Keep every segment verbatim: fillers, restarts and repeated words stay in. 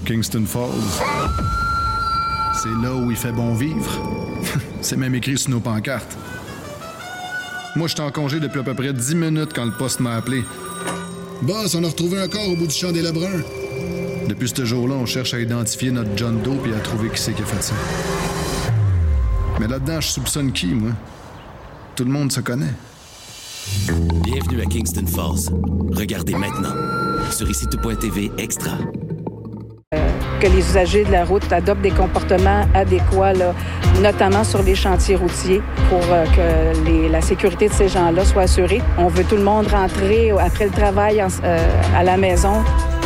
Kingston Falls. C'est là où il fait bon vivre. C'est même écrit sur nos pancartes. Moi, j'étais en congé depuis à peu près dix minutes quand le poste m'a appelé. Boss, on a retrouvé un corps au bout du champ des Lebrun. Depuis ce jour-là, on cherche à identifier notre John Doe et à trouver qui c'est qui a fait ça. Mais là-dedans, je soupçonne qui, moi? Tout le monde se connaît. Bienvenue à Kingston Falls. Regardez maintenant sur ici tout point t v Extra. Euh, que les usagers de la route adoptent des comportements adéquats, là, notamment sur les chantiers routiers, pour euh, que les, la sécurité de ces gens-là soit assurée. On veut tout le monde rentrer après le travail en, euh, à la maison.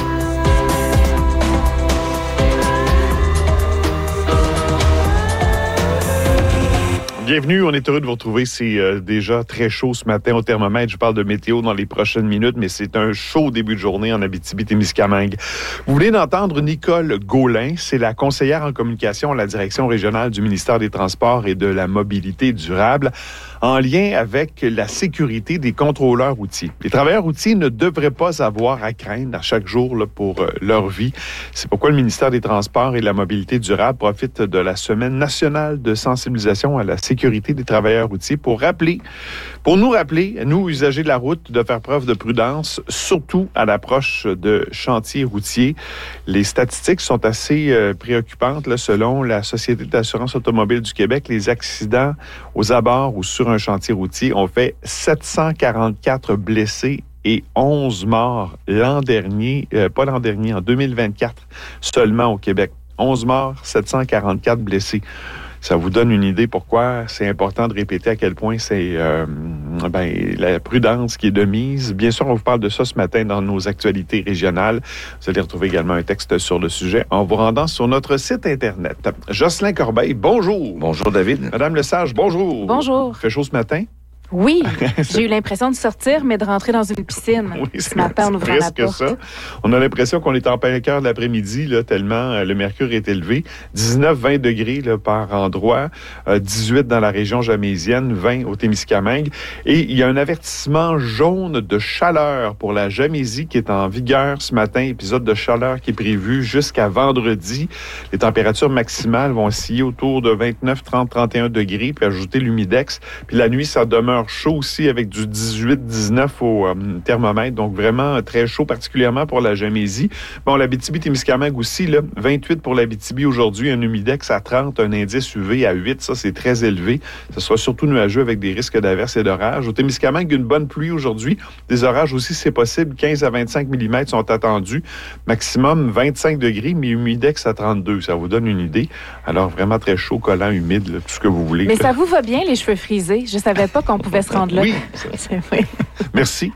Bienvenue, on est heureux de vous retrouver. C'est euh, déjà très chaud ce matin au thermomètre. Je parle de météo dans les prochaines minutes, mais c'est un chaud début de journée en Abitibi-Témiscamingue. Vous venez d'entendre Nicole Gaulin, c'est la conseillère en communication à la direction régionale du ministère des Transports et de la Mobilité durable, en lien avec la sécurité des contrôleurs routiers. Les travailleurs routiers ne devraient pas avoir à craindre à chaque jour là, pour euh, leur vie. C'est pourquoi le ministère des Transports et de la Mobilité durable profite de la Semaine nationale de sensibilisation à la sécurité des travailleurs routiers pour rappeler, pour nous rappeler, nous, usagers de la route, de faire preuve de prudence, surtout à l'approche de chantiers routiers. Les statistiques sont assez euh, préoccupantes. Là, selon la Société d'assurance automobile du Québec, les accidents aux abords ou sur un chantier routier ont fait sept cent quarante-quatre blessés et onze morts l'an dernier, euh, pas l'an dernier, en deux mille vingt-quatre, seulement au Québec. onze morts, sept cent quarante-quatre blessés. Ça vous donne une idée pourquoi c'est important de répéter à quel point c'est euh, ben, la prudence qui est de mise. Bien sûr, on vous parle de ça ce matin dans nos actualités régionales. Vous allez retrouver également un texte sur le sujet en vous rendant sur notre site Internet. Jocelyn Corbeil, bonjour. Bonjour, David. Madame Lesage, bonjour. Bonjour. Il fait chaud ce matin? Oui, j'ai eu l'impression de sortir, mais de rentrer dans une piscine oui, ce matin en ouvrant la porte. Ça. On a l'impression qu'on est en plein cœur de l'après-midi, là, tellement euh, le mercure est élevé. dix-neuf à vingt degrés là, par endroit, euh, dix-huit dans la région jamésienne, vingt au Témiscamingue. Et il y a un avertissement jaune de chaleur pour la Jamésie qui est en vigueur ce matin. Épisode de chaleur qui est prévu jusqu'à vendredi. Les températures maximales vont osciller autour de vingt-neuf, trente, trente et un degrés, puis ajouter l'humidex. Puis la nuit, ça demeure chaud aussi avec du dix-huit dix-neuf au euh, thermomètre. Donc, vraiment très chaud, particulièrement pour la Jamésie. Bon, l'Abitibi-Témiscamingue aussi, là, vingt-huit pour l'Abitibi aujourd'hui, un humidex à trente, un indice U V à huit. Ça, c'est très élevé. Ce sera surtout nuageux avec des risques d'averses et d'orages. Au Témiscamingue, une bonne pluie aujourd'hui. Des orages aussi, c'est possible. quinze à vingt-cinq millimètres sont attendus. Maximum vingt-cinq degrés, mais humidex à trente-deux. Ça vous donne une idée. Alors, vraiment très chaud, collant, humide, là, tout ce que vous voulez. Mais ça vous va bien, les cheveux frisés? Je savais pas qu'on pouvait se rendre là. Oui. C'est vrai. Merci.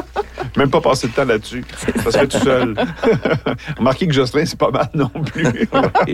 Même pas passer de temps là-dessus. Ça serait tout seul. Remarquez que Jocelyn, c'est pas mal non plus. Et...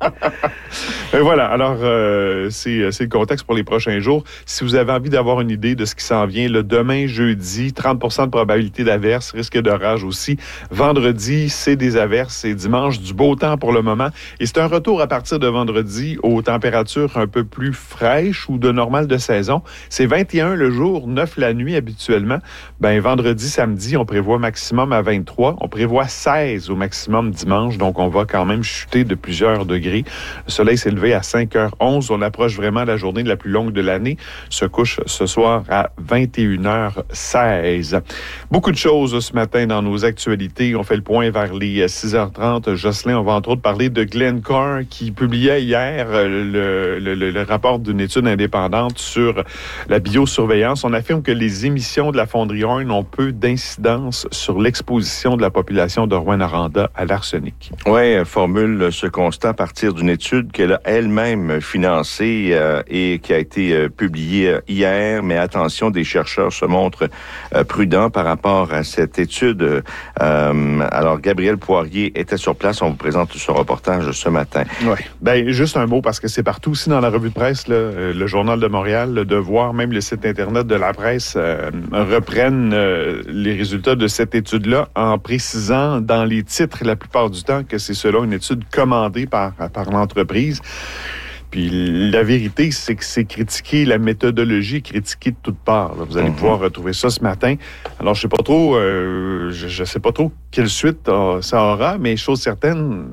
Et voilà. Alors, euh, c'est, c'est le contexte pour les prochains jours. Si vous avez envie d'avoir une idée de ce qui s'en vient, le demain, jeudi, trente pour cent de probabilité d'averse, risque d'orage aussi. Vendredi, c'est des averses. Et dimanche, du beau temps pour le moment. Et c'est un retour à partir de vendredi aux températures un peu plus fraîches ou de normale de saison. C'est vingt et un le jour, neuf la nuit habituellement. Ben, vendredi, samedi, on prévoit maximum à vingt-trois. On prévoit seize au maximum dimanche. Donc, on va quand même chuter de plusieurs degrés. Le soleil s'est levé à cinq heures onze. On approche vraiment la journée la plus longue de l'année. Se couche ce soir à vingt et une heures seize. Beaucoup de choses ce matin dans nos actualités. On fait le point vers les six heures trente. Jocelyn, on va entre autres parler de Glencore qui publiait hier le, le, le, le rapport d'une étude indépendante sur la biosurveillance. On affirme que les émissions de la fonderie Horn ont peu d'incidence sur l'exposition de la population de Rouyn-Noranda à l'arsenic. Oui, elle formule ce constat à partir d'une étude qu'elle a elle-même financée euh, et qui a été euh, publiée hier. Mais attention, des chercheurs se montrent euh, prudents par rapport à cette étude. Euh, alors, Gabriel Poirier était sur place. On vous présente ce reportage ce matin. Oui. Ben juste un mot, parce que c'est partout aussi dans la revue de presse, là, le Journal de Montréal, le Devoir, même le site Internet de la presse euh, reprennent euh, les résultats de cette étude-là en précisant dans les titres la plupart du temps que c'est selon une étude commandée par, par l'entreprise. Puis la vérité, c'est que c'est critiquer la méthodologie, critiquer de toutes parts. Là. Vous allez mm-hmm. pouvoir retrouver ça ce matin. Alors, je sais pas trop, euh, je, je sais pas trop quelle suite euh, ça aura, mais chose certaine,